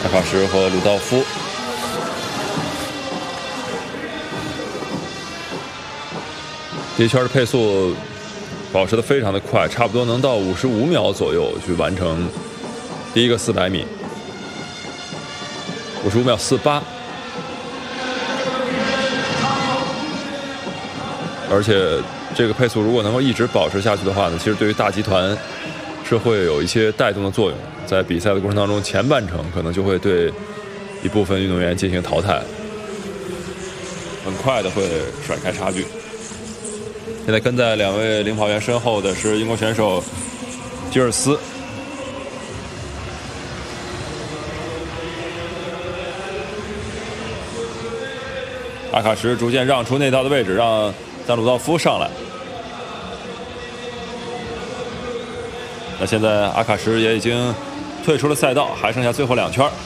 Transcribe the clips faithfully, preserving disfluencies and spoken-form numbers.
阿卡什和鲁道夫。第一圈的配速保持的非常的快，差不多能到五十五秒左右去完成第一个四百米，五十五秒四八。而且这个配速如果能够一直保持下去的话呢，其实对于大集团是会有一些带动的作用，在比赛的过程当中，前半程可能就会对一部分运动员进行淘汰，很快的会甩开差距。现在跟在两位领跑员身后的是英国选手吉尔斯。阿卡什逐渐让出内道的位置，让赞鲁道夫上来。那现在阿卡什也已经退出了赛道，还剩下最后两圈。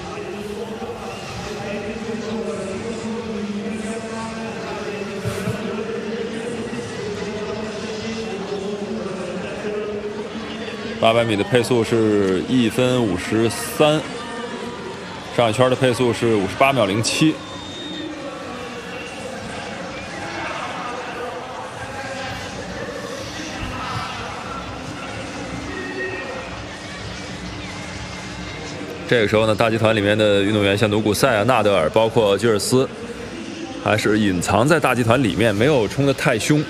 八百米的配速是一分五十三，上一圈的配速是五十八秒零七。这个时候呢，大集团里面的运动员像努古塞啊、纳德尔，包括吉尔斯，还是隐藏在大集团里面，没有冲得太凶。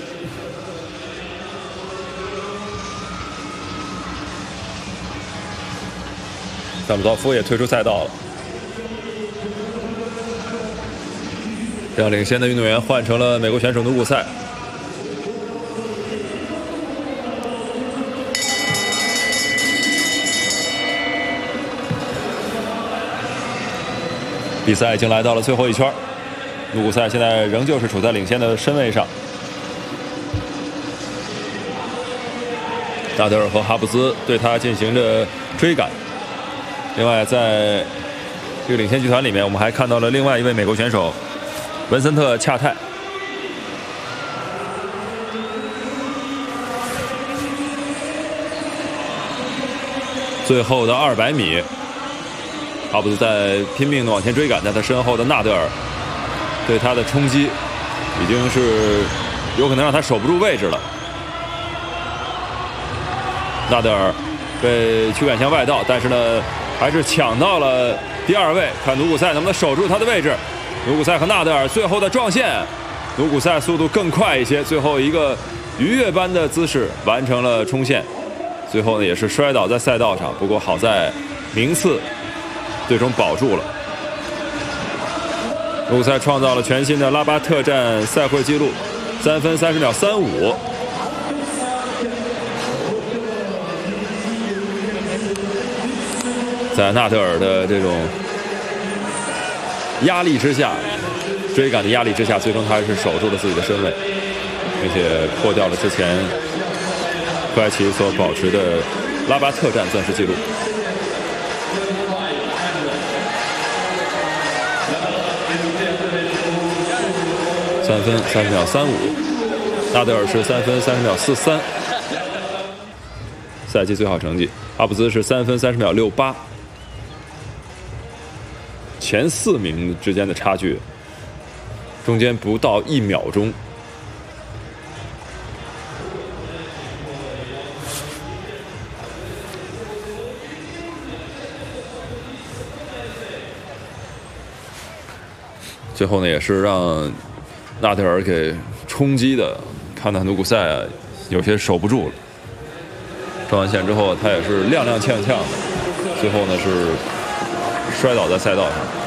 赞鲁道夫也退出赛道了，这样领先的运动员换成了美国选手努古塞。比赛已经来到了最后一圈，努古塞现在仍旧是处在领先的身位上。纳德尔和哈布兹对他进行着追赶。另外，在这个领先集团里面，我们还看到了另外一位美国选手文森特·恰泰。最后的二百米。哈布兹在拼命的往前追赶，在他身后的纳德尔对他的冲击已经是有可能让他守不住位置了。纳德尔被驱赶向外道，但是呢，还是抢到了第二位，看努古塞能不能守住他的位置。努古塞和纳德尔最后的撞线，努古塞速度更快一些，最后一个鱼跃般的姿势完成了冲线，最后呢也是摔倒在赛道上，不过好在名次最终保住了。努古塞创造了全新的拉巴特站赛会纪录，三分三十秒三五。在纳德尔的这种压力之下，追赶的压力之下，最终他还是守住了自己的身位，并且破掉了之前科埃奇所保持的拉巴特站钻石纪录。三分三十秒三五，纳德尔是三分三十秒四三，赛季最好成绩。阿布兹是三分三十秒六八，前四名之间的差距中间不到一秒钟。最后呢，也是让纳德尔给冲击的，看到努古塞有些守不住了。撞完线之后，他也是踉踉跄跄的，最后呢是摔倒在赛道上。